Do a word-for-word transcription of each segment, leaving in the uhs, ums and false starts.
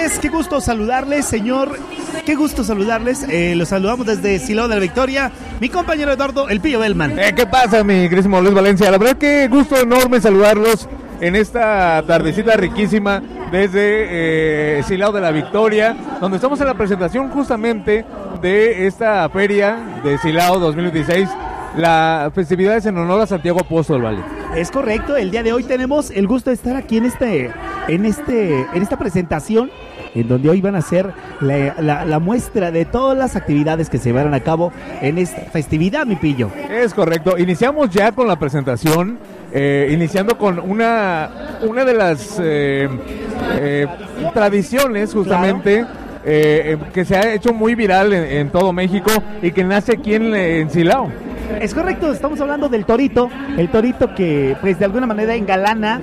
tardes, qué gusto saludarles, señor, qué gusto saludarles, eh, los saludamos desde Silao de la Victoria, mi compañero Eduardo El Pillo Bellman. Eh, ¿Qué pasa, mi querísimo Luis Valencia? La verdad que gusto enorme saludarlos en esta tardecita riquísima desde eh, Silao de la Victoria, donde estamos en la presentación justamente de esta feria de Silao dos mil veintiséis, la festividades en honor a Santiago Apóstol, ¿vale? Es correcto, el día de hoy tenemos el gusto de estar aquí en este, en este, en esta presentación, en donde hoy van a hacer la, la, la muestra de todas las actividades que se llevarán a cabo en esta festividad, mi Pillo. Es correcto, iniciamos ya con la presentación, eh, iniciando con una, una de las eh, eh, tradiciones justamente, claro. Eh, que se ha hecho muy viral en, en todo México y que nace aquí en, en Silao. Es correcto, estamos hablando del torito, el torito que pues de alguna manera engalana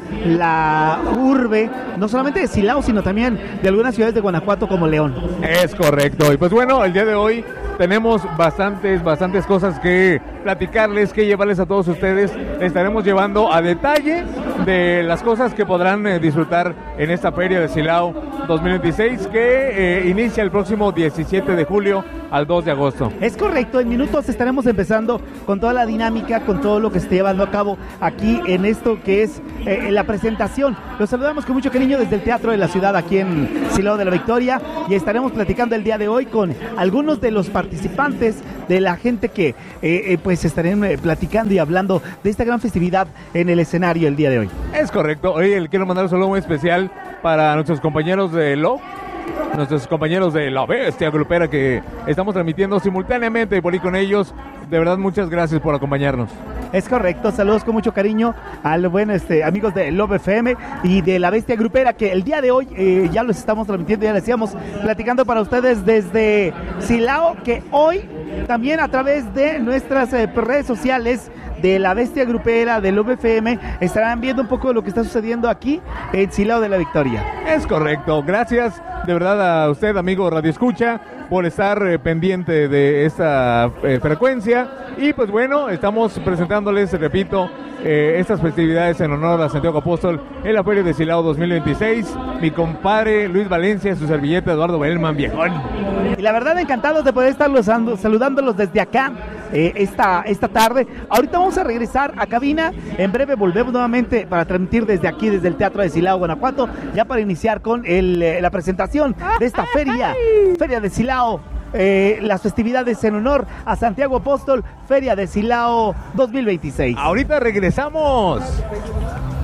la urbe, no solamente de Silao, sino también de algunas ciudades de Guanajuato como León. Es correcto, y pues bueno, el día de hoy tenemos bastantes, bastantes cosas que platicarles, que llevarles a todos ustedes. Estaremos llevando a detalle de las cosas que podrán eh, disfrutar en esta feria de Silao dos mil veintiséis que eh, inicia el próximo diecisiete de julio al dos de agosto. Es correcto, en minutos estaremos empezando con toda la dinámica, con todo lo que se está llevando a cabo aquí en esto que es eh, la presentación. Los saludamos con mucho cariño desde el Teatro de la Ciudad aquí en Silao de la Victoria y estaremos platicando el día de hoy con algunos de los participantes, de la gente que eh, eh, pues estarán eh, platicando y hablando de esta gran festividad en el escenario el día de hoy. Es correcto, hoy quiero mandar un saludo muy especial para nuestros compañeros de L O, nuestros compañeros de La Bestia Grupera que estamos transmitiendo simultáneamente por ahí con ellos. De verdad, muchas gracias por acompañarnos. Es correcto, saludos con mucho cariño a los buenos este, amigos de Love F M y de La Bestia Grupera, que el día de hoy eh, ya los estamos transmitiendo, ya les decíamos, platicando para ustedes desde Silao, que hoy también a través de nuestras eh, redes sociales de La Bestia Grupera, de Love F M, estarán viendo un poco de lo que está sucediendo aquí en Silao de la Victoria. Es correcto, gracias de verdad a usted, amigo Radio Escucha, por estar eh, pendiente de esta eh, frecuencia. Y pues bueno, estamos presentándoles, repito, eh, estas festividades en honor a Santiago Apóstol en la Feria de Silao dos mil veintiséis. Mi compadre Luis Valencia, su servilleta Eduardo Bellman, viejón. Y la verdad, encantados de poder estarlos saludándolos desde acá. Eh, esta, esta tarde. Ahorita vamos a regresar a cabina. En breve volvemos nuevamente para transmitir desde aquí, desde el Teatro de Silao, Guanajuato, ya para iniciar con el, eh, la presentación de esta feria, Feria de Silao. Eh, las festividades en honor a Santiago Apóstol, Feria de Silao dos mil veintiséis. Ahorita regresamos.